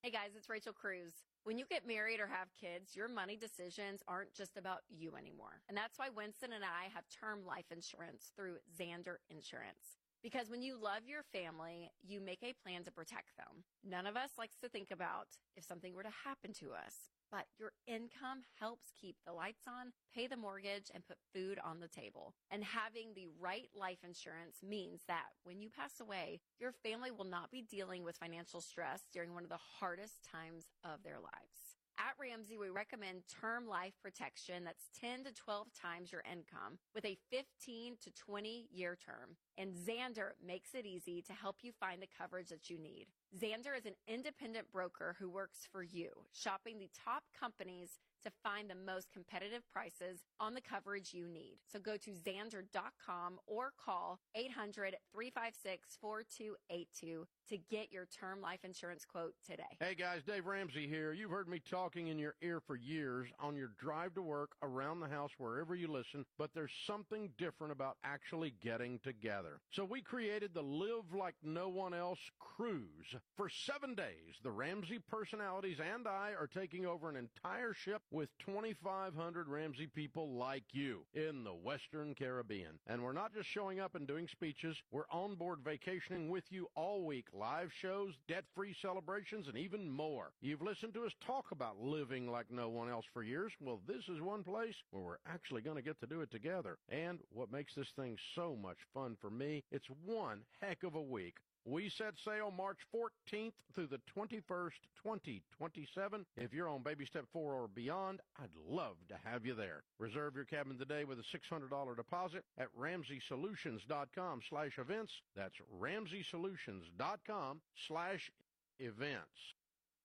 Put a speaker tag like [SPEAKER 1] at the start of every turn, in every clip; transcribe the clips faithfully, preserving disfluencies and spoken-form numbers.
[SPEAKER 1] Hey guys, it's Rachel Cruz. When you get married or have kids, your money decisions aren't just about you anymore. And that's why Winston and I have term life insurance through Zander Insurance. Because when you love your family, you make a plan to protect them. None of us likes to think about if something were to happen to us, but your income helps keep the lights on, pay the mortgage, and put food on the table. And having the right life insurance means that when you pass away, your family will not be dealing with financial stress during one of the hardest times of their lives. At Ramsey, we recommend term life protection that's ten to twelve times your income with a fifteen to twenty year term. And Zander makes it easy to help you find the coverage that you need. Zander is an independent broker who works for you, shopping the top companies to find the most competitive prices on the coverage you need. So go to Zander dot com or call eight hundred, three five six, four two eight two to get your term life insurance quote today.
[SPEAKER 2] Hey guys, Dave Ramsey here. You've heard me talking in your ear for years on your drive to work, around the house, wherever you listen, but there's something different about actually getting together. So we created the Live Like No One Else cruise. For seven days, the Ramsey personalities and I are taking over an entire ship with twenty-five hundred Ramsey people like you in the Western Caribbean. And we're not just showing up and doing speeches. We're on board vacationing with you all week. Live shows, debt-free celebrations, and even more. You've listened to us talk about living like no one else for years. Well, this is one place where we're actually going to get to do it together. And what makes this thing so much fun for me, it's one heck of a week. We set sail March fourteenth through the twenty-first, twenty twenty-seven. If you're on baby step four or beyond, I'd love to have you there. Reserve your cabin today with a six hundred dollars deposit at ramsey solutions dot com slash events. That's ramsey solutions dot com slash events.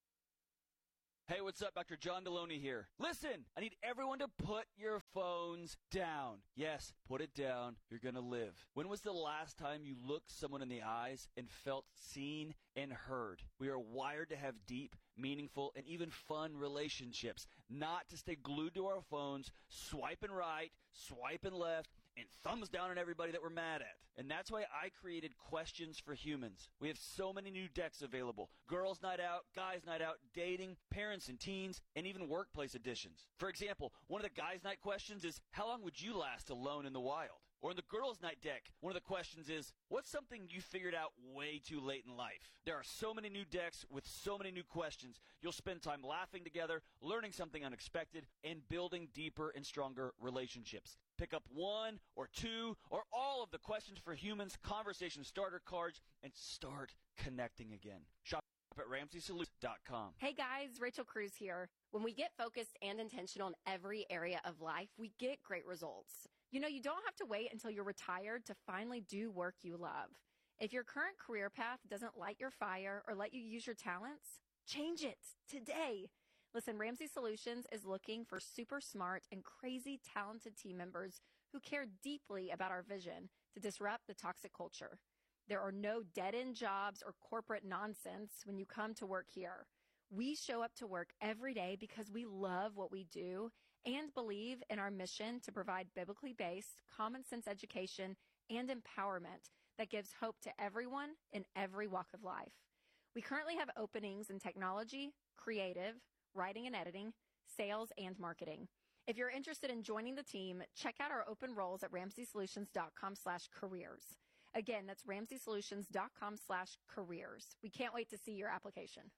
[SPEAKER 3] Hey, what's up? Doctor John Deloney here. Listen, I need everyone to put your phones down. Yes, put it down. You're going to live. When was the last time you looked someone in the eyes and felt seen and heard? We are wired to have deep, meaningful, and even fun relationships, not to stay glued to our phones, swiping right, swiping left, and thumbs down on everybody that we're mad at. And that's why I created Questions for Humans. We have so many new decks available. Girls Night Out, Guys Night Out, Dating, Parents and Teens, and even Workplace editions. For example, one of the Guys Night questions is, how long would you last alone in the wild? Or in the Girls Night deck, one of the questions is, what's something you figured out way too late in life? There are so many new decks with so many new questions. You'll spend time laughing together, learning something unexpected, and building deeper and stronger relationships. Pick up one or two or all of the Questions for Humans conversation starter cards and start connecting again. Shop at ramsey solutions dot com.
[SPEAKER 1] Hey guys, Rachel Cruz here. When we get focused and intentional in every area of life, we get great results. You know, you don't have to wait until you're retired to finally do work you love. If your current career path doesn't light your fire or let you use your talents, change it today. Listen, Ramsey Solutions is looking for super smart and crazy talented team members who care deeply about our vision to disrupt the toxic culture. There are no dead-end jobs or corporate nonsense when you come to work here. We show up to work every day because we love what we do and believe in our mission to provide biblically based, common sense education and empowerment that gives hope to everyone in every walk of life. We currently have openings in technology, creative, writing and editing, sales, and marketing. If you're interested in joining the team, check out our open roles at ramsey solutions dot com slash careers. Again, that's ramsey solutions dot com slash careers. We can't wait to see your application.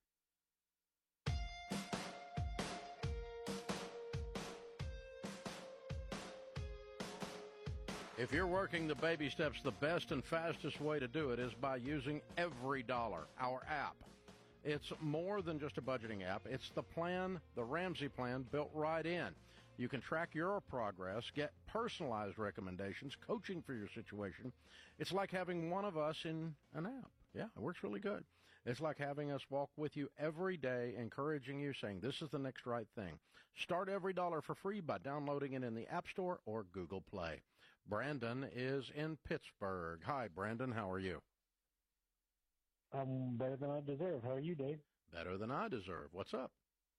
[SPEAKER 2] If you're working the baby steps, the best and fastest way to do it is by using Every Dollar, our app. It's more than just a budgeting app. It's the plan, the Ramsey plan, built right in. You can track your progress, get personalized recommendations, coaching for your situation. It's like having one of us in an app. Yeah, it works really good. It's like having us walk with you every day, encouraging you, saying this is the next right thing. Start Every Dollar for free by downloading it in the App Store or Google Play. Brandon is in Pittsburgh. Hi, Brandon. How are you?
[SPEAKER 4] I'm better than I deserve. How are you, Dave?
[SPEAKER 2] Better than I deserve. What's up?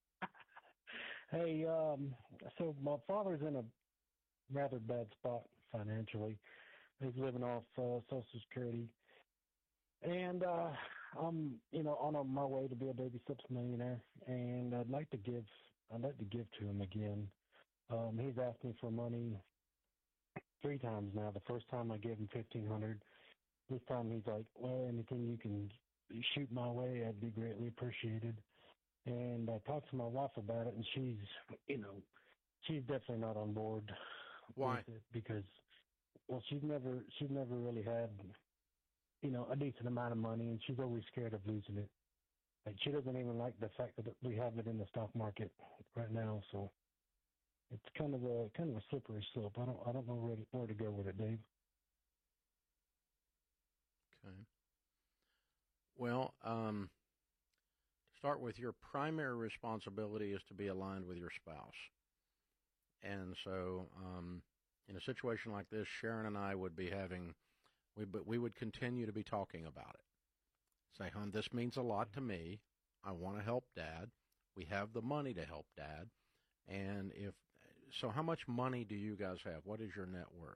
[SPEAKER 4] Hey, um, so my father's in a rather bad spot financially. He's living off uh, Social Security. And uh, I'm, you know, on a, my way to be a baby steps millionaire, and I'd like to give, I'd like to give to him again. Um, he's asked me for money three times now. The first time I gave him fifteen hundred. This time he's like, well, anything you can shoot my way, that'd be greatly appreciated. And I talked to my wife about it, and she's, you know, she's definitely not on board.
[SPEAKER 2] Why?
[SPEAKER 4] With it because, well, she's never, she's never really had, you know, a decent amount of money, and she's always scared of losing it. Like, she doesn't even like the fact that we have it in the stock market right now, so it's kind of a kind of a slippery slope. I don't I don't know where to, where to go with it, Dave.
[SPEAKER 2] Okay. Well, um, to start with, your primary responsibility is to be aligned with your spouse. And so, um, in a situation like this, Sharon and I would be having, we but we would continue to be talking about it. Say, hon, this means a lot to me. I want to help Dad. We have the money to help Dad. And if so, how much money do you guys have? What is your net worth?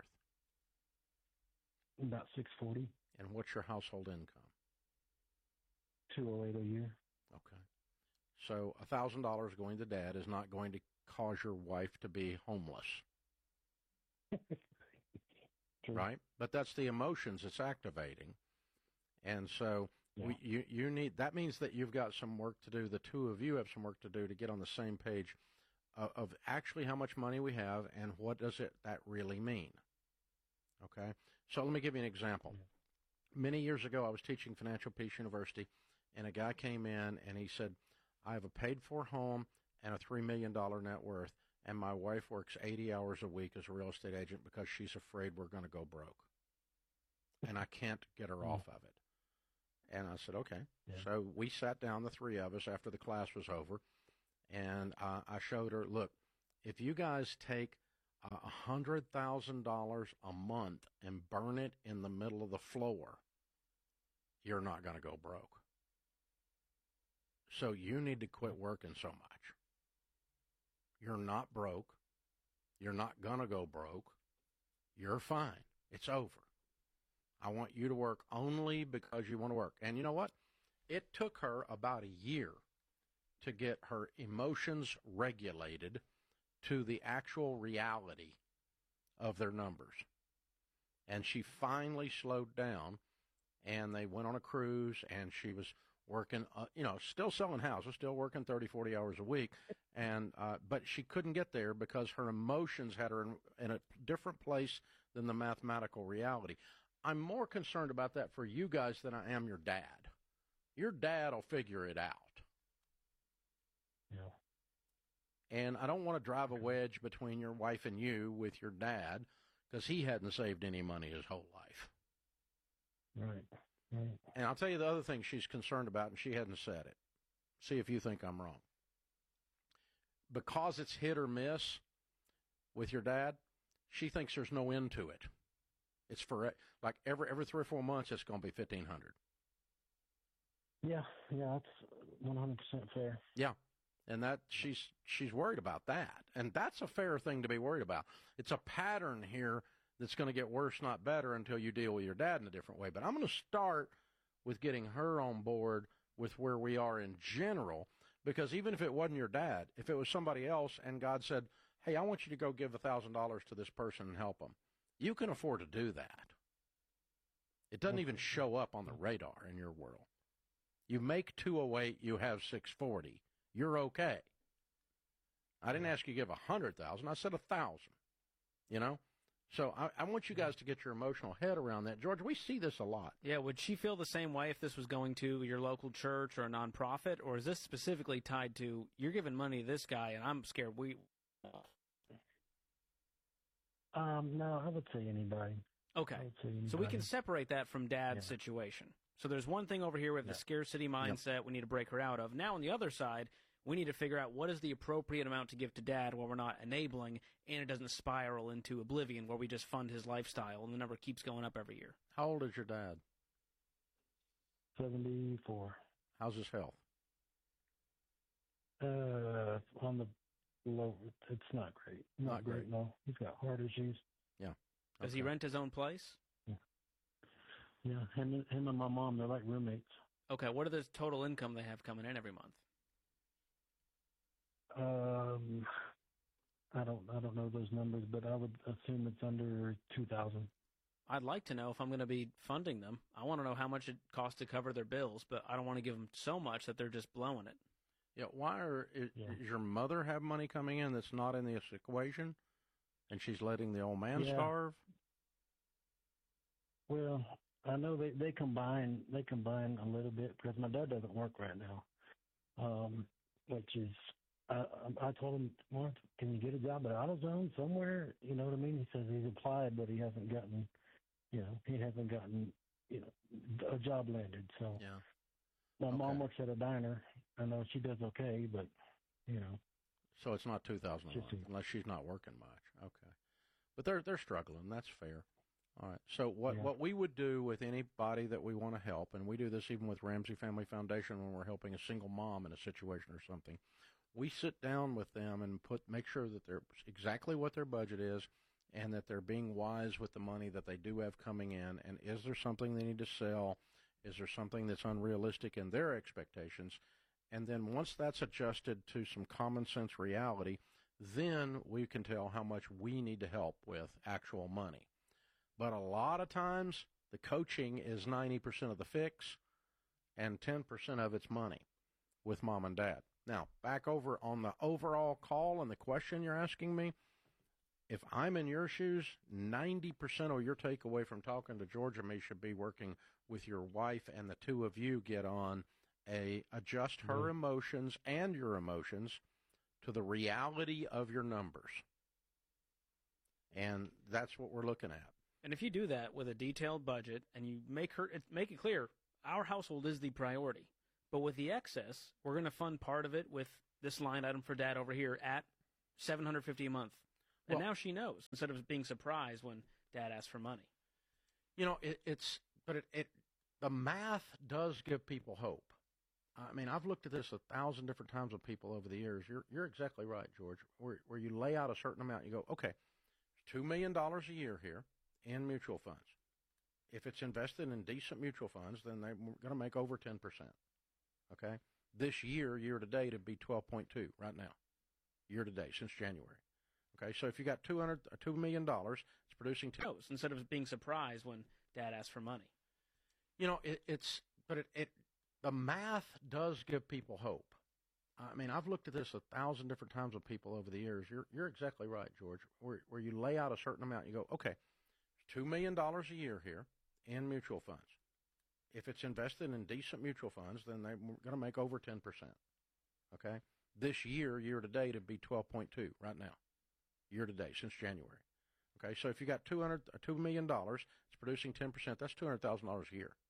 [SPEAKER 4] About six forty.
[SPEAKER 2] And what's your household income?
[SPEAKER 4] Two oh eight a year.
[SPEAKER 2] Okay. So a thousand dollars going to Dad is not going to cause your wife to be homeless. Right? But that's the emotions it's activating. And so
[SPEAKER 4] yeah.
[SPEAKER 2] we, you, you need, that means that you've got some work to do. The two of you have some work to do to get on the same page of, of actually how much money we have and what does it that really mean. Okay? So let me give you an example. Yeah. Many years ago, I was teaching Financial Peace University, and a guy came in and he said, I have a paid-for home and a three million dollars net worth, and my wife works eighty hours a week as a real estate agent because she's afraid we're going to go broke. And I can't get her yeah. off of it. And I said, okay. Yeah. So we sat down, the three of us, after the class was over, and uh, I showed her, look, if you guys take uh, one hundred thousand dollars a month and burn it in the middle of the floor, you're not going to go broke. So you need to quit working so much. You're not broke. You're not going to go broke. You're fine. It's over. I want you to work only because you want to work. And you know what? It took her about a year to get her emotions regulated to the actual reality of their numbers. And she finally slowed down, and they went on a cruise, and she was working, uh, you know, still selling houses, still working thirty, forty hours a week, and uh, but she couldn't get there because her emotions had her in, in a different place than the mathematical reality. I'm more concerned about that for you guys than I am your dad. Your dad will figure it out.
[SPEAKER 4] Yeah.
[SPEAKER 2] And I don't want to drive a wedge between your wife and you with your dad because he hadn't saved any money his whole life.
[SPEAKER 4] Right. Right.
[SPEAKER 2] And I'll tell you the other thing she's concerned about, and she hadn't said it. See if you think I'm wrong. Because it's hit or miss with your dad, she thinks there's no end to it. It's for, like, every every three or four months, it's going to be fifteen hundred
[SPEAKER 4] dollars. Yeah, yeah, that's one hundred percent fair.
[SPEAKER 2] Yeah, and that she's she's worried about that. And that's a fair thing to be worried about. It's a pattern here that's going to get worse, not better, until you deal with your dad in a different way. But I'm going to start with getting her on board with where we are in general, because even if it wasn't your dad, if it was somebody else and God said, hey, I want you to go give one thousand dollars to this person and help them, you can afford to do that. It doesn't even show up on the radar in your world. You make two oh eight, you have six forty. You're okay. I didn't ask you to give one hundred thousand dollars. I said one thousand dollars, you know? So I, I want you guys to get your emotional head around that. George, we see this a lot.
[SPEAKER 5] Yeah, would she feel the same way if this was going to your local church or a nonprofit, or is this specifically tied to you're giving money to this guy and I'm scared we...
[SPEAKER 4] Um, no, I would say anybody.
[SPEAKER 5] Okay,
[SPEAKER 4] say anybody.
[SPEAKER 5] So we can separate that from Dad's yeah. situation. So there's one thing over here with yeah. the scarcity mindset yep. we need to break her out of. Now on the other side, we need to figure out what is the appropriate amount to give to Dad while we're not enabling and it doesn't spiral into oblivion where we just fund his lifestyle and the number keeps going up every year.
[SPEAKER 2] How old is your dad?
[SPEAKER 4] seventy-four.
[SPEAKER 2] How's his health?
[SPEAKER 4] Uh, on the low, it's not great. Not, not great, great, no. He's got heart issues.
[SPEAKER 2] Yeah. Okay.
[SPEAKER 5] Does he rent his own place?
[SPEAKER 4] Yeah. Yeah, him, him and my mom, they're like roommates.
[SPEAKER 5] Okay, what are the total income they have coming in every month?
[SPEAKER 4] Um, I don't I don't know those numbers, but I would assume it's under two thousand.
[SPEAKER 5] I'd like to know if I'm going to be funding them. I want to know how much it costs to cover their bills, but I don't want to give them so much that they're just blowing it.
[SPEAKER 2] Yeah, why are is,
[SPEAKER 4] Yeah.
[SPEAKER 2] does your mother have money coming in that's not in this equation, and she's letting the old man
[SPEAKER 4] Yeah.
[SPEAKER 2] starve?
[SPEAKER 4] Well, I know they they combine they combine a little bit because my dad doesn't work right now, um, which is I I I told him, well, can you get a job at AutoZone somewhere? You know what I mean? He says he's applied, but he hasn't gotten, you know, he hasn't gotten, you know, a job landed. So
[SPEAKER 2] Yeah.
[SPEAKER 4] my
[SPEAKER 2] Okay.
[SPEAKER 4] mom works at a diner. I know she does okay, but you know,
[SPEAKER 2] So it's not two thousand a
[SPEAKER 4] Just
[SPEAKER 2] month
[SPEAKER 4] a-
[SPEAKER 2] unless she's not working much. Okay, but they're they're struggling. That's fair. All right. So what
[SPEAKER 4] Yeah.
[SPEAKER 2] what we would do with anybody that we want to help, and we do this even with Ramsey Family Foundation when we're helping a single mom in a situation or something, we sit down with them and put make sure that they're exactly what their budget is, and that they're being wise with the money that they do have coming in. And is there something they need to sell? Is there something that's unrealistic in their expectations? And then once that's adjusted to some common sense reality, then we can tell how much we need to help with actual money. But a lot of times, the coaching is ninety percent of the fix, and ten percent of it's money with mom and dad. Now, back over on the overall call and the question you're asking me, if I'm in your shoes, ninety percent of your takeaway from talking to George and me should be working with your wife, and the two of you get on a adjust her
[SPEAKER 4] Mhm.
[SPEAKER 2] emotions and your emotions to the reality of your numbers. And that's what we're looking at.
[SPEAKER 5] And if you do that with a detailed budget and you make her it- make it clear, our household is the priority. But with the excess, we're going to fund part of it with this line item for dad over here at seven hundred fifty dollars a month. And
[SPEAKER 2] Well-
[SPEAKER 5] now she knows instead of being surprised when dad asks for money.
[SPEAKER 2] You know, it, it's, but it, it, the math does give people hope. I mean, I've looked at this a thousand different times with people over the years. You're, you're exactly right, George, where, where you lay out a certain amount, you go, okay, two million dollars a year here in mutual funds. If it's invested in decent mutual funds, then they're going to make over ten percent. Okay? This year, year to date, it'd be twelve point two right now, year to date, since January. Okay, so if you got two hundred, two million dollars, it's producing ten.
[SPEAKER 5] Knows instead of being surprised when dad asks for money.
[SPEAKER 2] You know, it, it's, but it, it, the math does give people hope. I mean, I've looked at this a thousand different times with people over the years. You're, you're exactly right, George, where, where you lay out a certain amount, you go, okay, two million dollars a year here in mutual funds. If it's invested in decent mutual funds, then they're going to make over ten percent. Okay? This year, year to date, it'd be twelve point two right now, year to date, since January. Okay, so if you got two hundred, two million dollars, it's producing ten percent, that's two hundred thousand dollars a year.